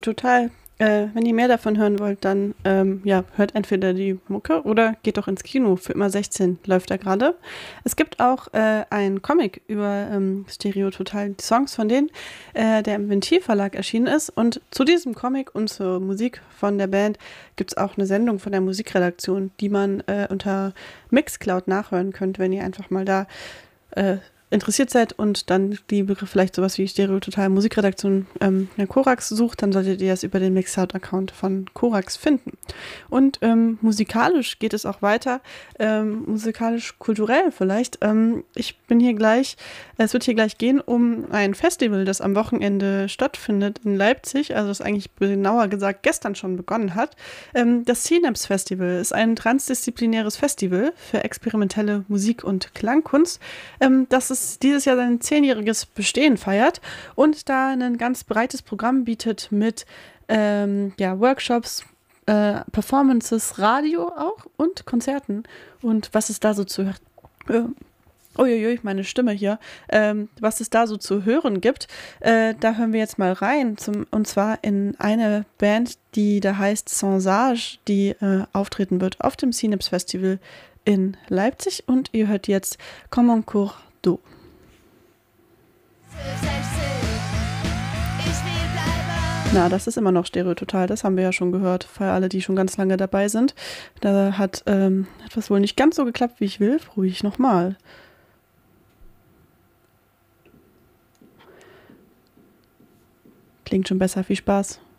Total. Wenn ihr mehr davon hören wollt, dann ja, hört entweder die Mucke oder geht doch ins Kino. Für immer 16 läuft da gerade. Es gibt auch einen Comic über Stereo Total, die Songs von denen, der im Ventil Verlag erschienen ist. Und zu diesem Comic und zur Musik von der Band gibt es auch eine Sendung von der Musikredaktion, die man unter Mixcloud nachhören könnt, wenn ihr einfach mal da interessiert seid und dann die Begriffe vielleicht sowas wie Stereo Total Musikredaktion der Korax sucht, dann solltet ihr das über den Mixcloud-Account von Korax finden. Und musikalisch geht es auch weiter, musikalisch-kulturell vielleicht. Es wird hier gleich gehen um ein Festival, das am Wochenende stattfindet in Leipzig, also das eigentlich genauer gesagt gestern schon begonnen hat. Das Synapse Festival ist ein transdisziplinäres Festival für experimentelle Musik- und Klangkunst, das es dieses Jahr sein 10-jähriges Bestehen feiert und da ein ganz breites Programm bietet mit Workshops, Performances, Radio auch und Konzerten. Und was es da so zu uiuiui, meine Stimme hier, was es da so zu hören gibt, da hören wir jetzt mal rein, und zwar in eine Band, die da heißt Sans Âge, die auftreten wird auf dem Synapse Festival in Leipzig, und ihr hört jetzt Comme un cours d'eau. Na, das ist immer noch Stereo Total, das haben wir ja schon gehört, für alle, die schon ganz lange dabei sind. Da hat etwas wohl nicht ganz so geklappt, wie ich will. Ruhig nochmal. Klingt schon besser, viel Spaß.